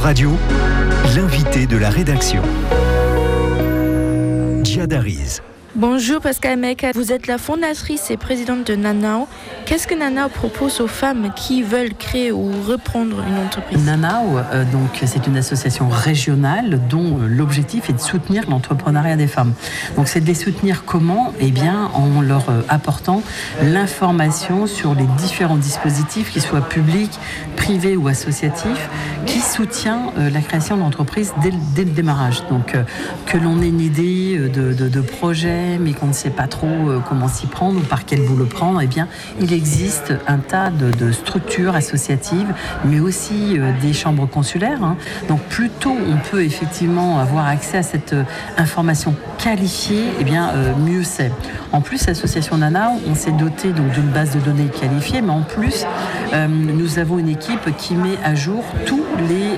Radio, l'invité de la rédaction. Giada Riz. Bonjour Pascal Meka, vous êtes la fondatrice et présidente de Nanao. Qu'est-ce que Nanao propose aux femmes qui veulent créer ou reprendre une entreprise? Nanao, c'est une association régionale dont l'objectif est de soutenir l'entrepreneuriat des femmes. Donc c'est de les soutenir comment? Eh bien en leur apportant l'information sur les différents dispositifs, qu'ils soient publics, privés ou associatifs, qui soutient la création d'entreprises dès le démarrage. Donc que l'on ait une idée de projet, mais qu'on ne sait pas trop comment s'y prendre ou par quel bout le prendre, eh bien, il existe un tas de structures associatives, mais aussi des chambres consulaires. Hein. Donc, plus tôt on peut effectivement avoir accès à cette information qualifiée, eh bien, mieux c'est. En plus, l'association Nanao, on s'est doté donc d'une base de données qualifiée, mais en plus, nous avons une équipe qui met à jour tous les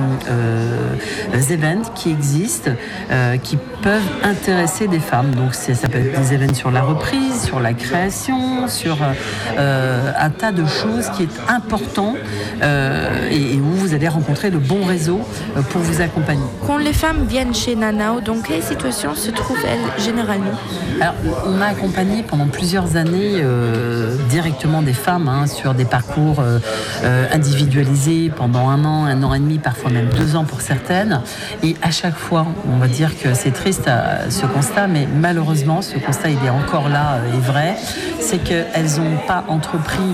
events qui existent, qui peuvent intéresser des femmes. Donc ça peut être des événements sur la reprise, sur la création, sur un tas de choses qui est important et où vous allez rencontrer le bon réseau pour vous accompagner. Quand les femmes viennent chez Nanao, dans quelle situation se trouvent-elles généralement? Alors, on a accompagné pendant plusieurs années directement des femmes sur des parcours individualisés pendant 1 an, 1 an et demi, parfois même 2 ans pour certaines. Et à chaque fois, on va dire que c'est triste ce constat, mais malheureusement, ce constat il est encore là et vrai, c'est qu'elles n'ont pas entrepris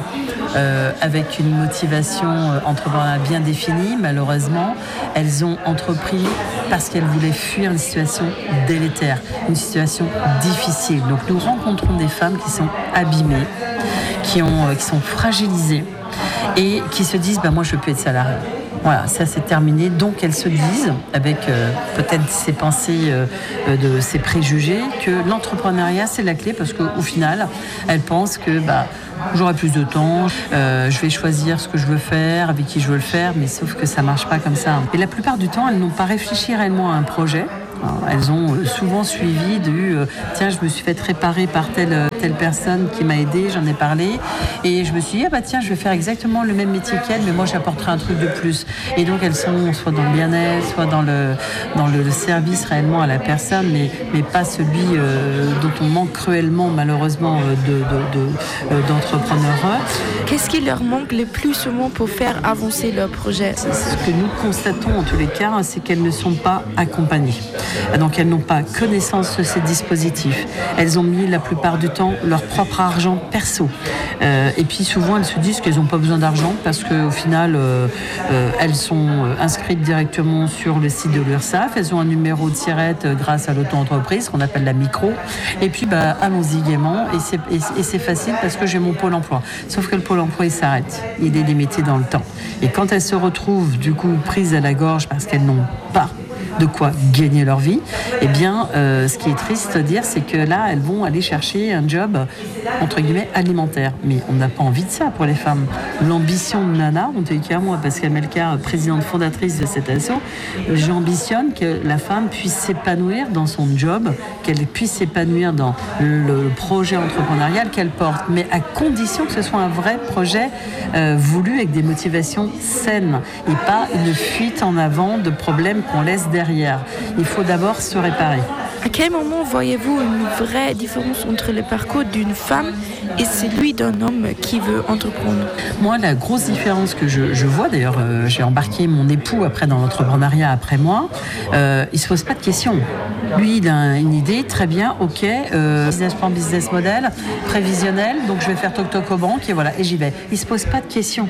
avec une motivation entrepreneuriale bien définie. Malheureusement, elles ont entrepris parce qu'elles voulaient fuir une situation délétère, une situation difficile. Donc nous rencontrons des femmes qui sont abîmées, qui sont fragilisées et qui se disent moi je peux être salariée. Voilà, ça c'est terminé. Donc elles se disent, avec peut-être ces pensées, de ces préjugés, que l'entrepreneuriat c'est la clé parce qu'au final, elles pensent que j'aurai plus de temps, je vais choisir ce que je veux faire, avec qui je veux le faire, mais sauf que ça marche pas comme ça. Et la plupart du temps, elles n'ont pas réfléchi réellement à un projet. Elles ont souvent suivi tiens, je me suis fait réparer par telle personne qui m'a aidée, j'en ai parlé et je me suis dit tiens, je vais faire exactement le même métier qu'elle, mais moi j'apporterai un truc de plus. Et donc elles sont soit dans le bien-être, soit dans le service réellement à la personne, mais pas celui dont on manque cruellement malheureusement d'entrepreneurs. Qu'est-ce qui leur manque le plus souvent pour faire avancer leur projet? Ce que nous constatons en tous les cas, c'est qu'elles ne sont pas accompagnées. Donc elles n'ont pas connaissance de ces dispositifs. Elles ont mis la plupart du temps leur propre argent perso. Et puis souvent elles se disent qu'elles n'ont pas besoin d'argent parce qu'au final elles sont inscrites directement sur le site de l'URSSAF. Elles ont un numéro de SIRET grâce à l'auto-entreprise qu'on appelle la micro. Et puis allons-y gaiement et c'est facile parce que j'ai mon pôle emploi. Sauf que le pôle emploi il s'arrête. Il est limité dans le temps. Et quand elles se retrouvent du coup prises à la gorge parce qu'elles n'ont pas de quoi gagner leur vie, eh bien, ce qui est triste de dire, c'est que là, elles vont aller chercher un job, entre guillemets, alimentaire. Mais on n'a pas envie de ça pour les femmes. L'ambition de Nana, en tout cas moi, Pascal Melka, présidente fondatrice de cette asso, j'ambitionne que la femme puisse s'épanouir dans son job, qu'elle puisse s'épanouir dans le projet entrepreneurial qu'elle porte, mais à condition que ce soit un vrai projet voulu avec des motivations saines et pas une fuite en avant de problèmes qu'on laisse derrière. Il faut d'abord se réparer. À quel moment voyez-vous une vraie différence entre le parcours d'une femme et celui d'un homme qui veut entreprendre? Moi, la grosse différence que je vois, d'ailleurs, j'ai embarqué mon époux après dans l'entrepreneuriat après moi, il se pose pas de questions. Lui, il a une idée, très bien, ok, business plan, business model, prévisionnel, donc je vais faire toc-toc aux banques et voilà, et j'y vais. Il se pose pas de questions.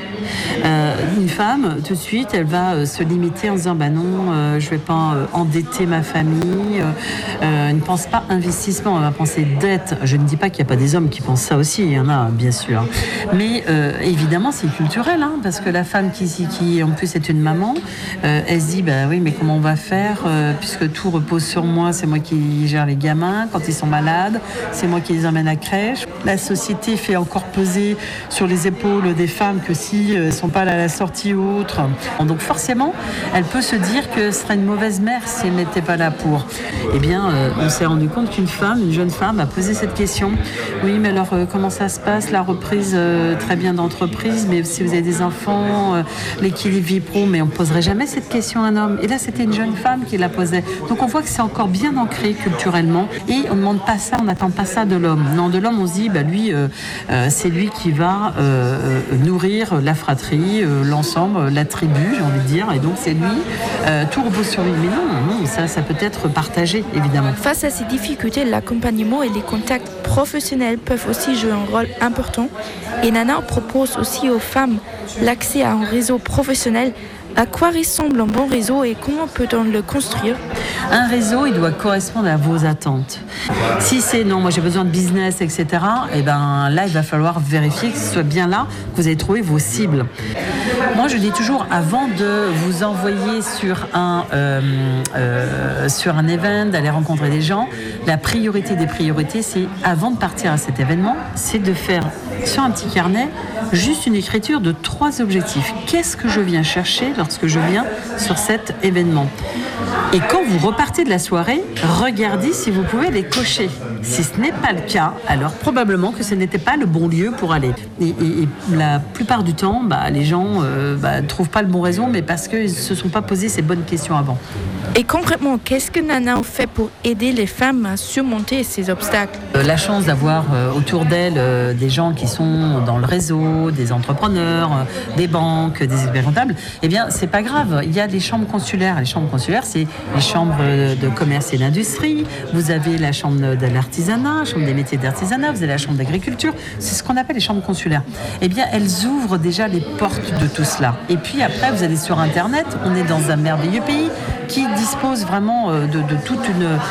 Une femme, tout de suite, elle va se limiter en disant, non, je vais pas endetter ma famille, ne pense pas investissement, elle va penser dette. Je ne dis pas qu'il n'y a pas des hommes qui pensent ça aussi, il y en a bien sûr. Mais évidemment c'est culturel, parce que la femme qui en plus est une maman, elle se dit oui mais comment on va faire puisque tout repose sur moi, c'est moi qui gère les gamins quand ils sont malades, c'est moi qui les emmène à crèche. La société fait encore peser sur les épaules des femmes que si elles ne sont pas à la sortie ou autre. Donc forcément elle peut se dire que ce serait une mauvaise mère si elle n'était pas là pour. Eh bien on s'est rendu compte une jeune femme, a posé cette question. Oui, mais alors comment ça se passe, la reprise très bien d'entreprise, mais si vous avez des enfants, l'équilibre vie pro, mais on ne poserait jamais cette question à un homme. Et là, c'était une jeune femme qui la posait. Donc on voit que c'est encore bien ancré culturellement et on ne demande pas ça, on n'attend pas ça de l'homme. Non, de l'homme, on se dit, lui, c'est lui qui va nourrir la fratrie, l'ensemble, la tribu, j'ai envie de dire, et donc c'est lui, tout repose sur lui. Mais non, ça peut être partagé, évidemment. Face à ces difficultés, l'accompagnement et les contacts professionnels peuvent aussi jouer un rôle important. Et Nana propose aussi aux femmes l'accès à un réseau professionnel. À quoi ressemble un bon réseau et comment peut-on le construire ? Un réseau, il doit correspondre à vos attentes. Si c'est non, moi j'ai besoin de business, etc., là, il va falloir vérifier que ce soit bien là que vous avez trouvé vos cibles. Moi, je dis toujours, avant de vous envoyer sur un event, d'aller rencontrer des gens, la priorité des priorités, c'est avant de partir à cet événement, c'est de faire sur un petit carnet juste une écriture de 3 objectifs. Qu'est-ce que je viens chercher lorsque je viens sur cet événement ? Et quand vous repartez de la soirée, regardez si vous pouvez les cocher. Si ce n'est pas le cas, alors probablement que ce n'était pas le bon lieu pour aller. Et la plupart du temps, les gens ne trouvent pas le bon réseau, mais parce qu'ils ne se sont pas posé ces bonnes questions avant. Et concrètement, qu'est-ce que Nana fait pour aider les femmes à surmonter ces obstacles ? La chance d'avoir autour d'elle des gens qui sont dans le réseau, des entrepreneurs, des banques, des experts comptables, c'est pas grave. Il y a des chambres consulaires. Les chambres consulaires, c'est les chambres de commerce et d'industrie. Vous avez la chambre de l'artisanat, la chambre des métiers d'artisanat, vous avez la chambre d'agriculture. C'est ce qu'on appelle les chambres consulaires. Elles ouvrent déjà les portes de tout cela. Et puis après, vous allez sur Internet. On est dans un merveilleux pays qui dispose vraiment de toute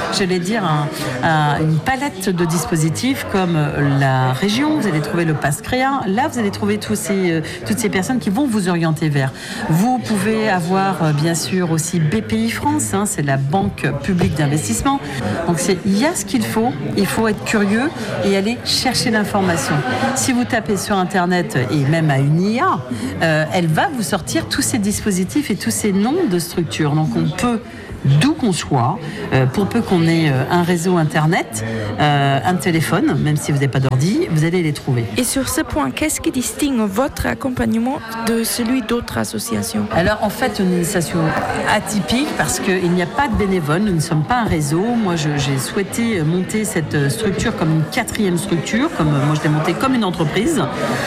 une palette de dispositifs comme la région. Vous allez trouver le Pass Créa. Là, vous allez trouver toutes ces personnes qui vont vous orienter vers. Vous pouvez avoir, bien sûr, aussi BPI France. C'est la banque publique d'investissement. Donc, il y a ce qu'il faut. Il faut être curieux et aller chercher l'information. Si vous tapez sur Internet et même à une IA, elle va vous sortir tous ces dispositifs et tous ces noms de structures. Donc, on peut, d'où qu'on soit, pour peu qu'on ait un réseau Internet, un téléphone, même si vous n'avez pas d'ordi, vous allez les trouver. Et sur ce point, qu'est-ce qui distingue votre accompagnement de celui d'autres associations ? Alors en fait, une association atypique parce qu'il n'y a pas de bénévoles, nous ne sommes pas un réseau. Moi, j'ai souhaité monter cette structure comme une 4e structure, moi je l'ai montée comme une entreprise.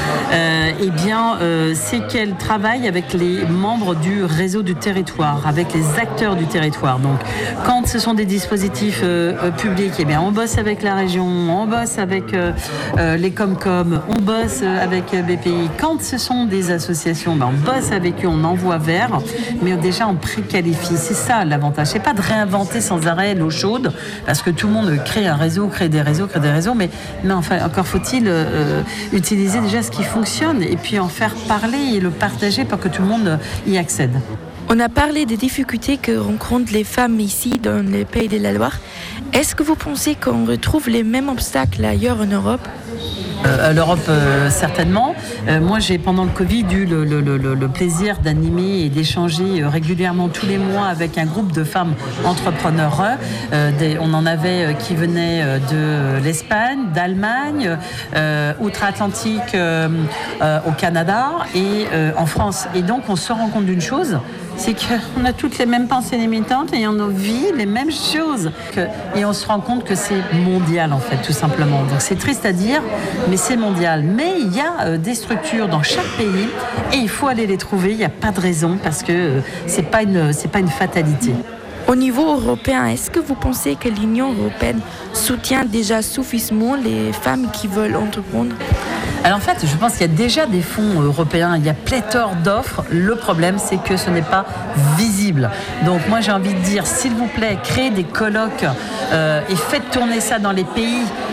C'est qu'elle travaille avec les membres du réseau du territoire, avec les acteurs du territoire. Donc, quand ce sont des dispositifs publics, on bosse avec la région, on bosse avec les Comcom, on bosse avec BPI. Quand ce sont des associations, on bosse avec eux, on envoie vers, mais déjà on préqualifie. C'est ça l'avantage. C'est pas de réinventer sans arrêt l'eau chaude, parce que tout le monde crée un réseau, crée des réseaux, mais non, encore faut-il utiliser déjà ce qui fonctionne et puis en faire parler et le partager pour que tout le monde y accède. On a parlé des difficultés que rencontrent les femmes ici dans les Pays de la Loire. Est-ce que vous pensez qu'on retrouve les mêmes obstacles ailleurs en Europe ? L'Europe, certainement. Moi, j'ai pendant le Covid eu le plaisir d'animer et d'échanger régulièrement tous les mois avec un groupe de femmes entrepreneurs. On en avait qui venaient de l'Espagne, d'Allemagne, outre-Atlantique, au Canada et en France. Et donc, on se rend compte d'une chose, c'est qu'on a toutes les mêmes pensées limitantes et on vit les mêmes choses. Et on se rend compte que c'est mondial, en fait, tout simplement. Donc c'est triste à dire, mais c'est mondial. Mais il y a des structures dans chaque pays et il faut aller les trouver. Il n'y a pas de raison parce que c'est pas une fatalité. Au niveau européen, est-ce que vous pensez que l'Union européenne soutient déjà suffisamment les femmes qui veulent entreprendre ? Alors en fait, je pense qu'il y a déjà des fonds européens, il y a pléthore d'offres. Le problème, c'est que ce n'est pas visible. Donc moi, j'ai envie de dire, s'il vous plaît, créez des colloques et faites tourner ça dans les pays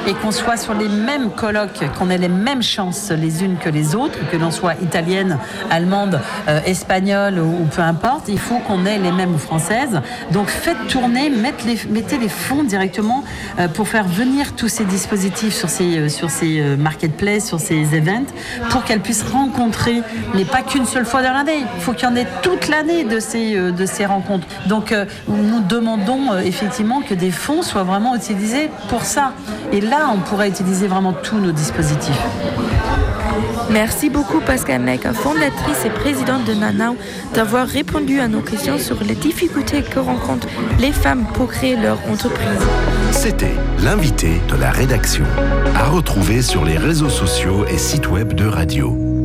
et qu'on soit sur les mêmes colloques, qu'on ait les mêmes chances les unes que les autres, que l'on soit italienne, allemande, espagnole ou peu importe, il faut qu'on ait les mêmes françaises. Donc faites tourner, mettez les fonds directement pour faire venir tous ces dispositifs sur ces marketplaces, sur ces events, pour qu'elles puissent rencontrer, mais pas qu'une seule fois dans l'année. Il faut qu'il y en ait toute l'année de ces rencontres. Donc nous demandons effectivement que des fonds soient vraiment utilisés pour ça. Et là, on pourrait utiliser vraiment tous nos dispositifs. Merci beaucoup Pascale Meck, fondatrice et présidente de Nanao, d'avoir répondu à nos questions sur les difficultés que rencontrent les femmes pour créer leur entreprise. C'était l'invité de la rédaction. À retrouver sur les réseaux sociaux et sites web de Radio.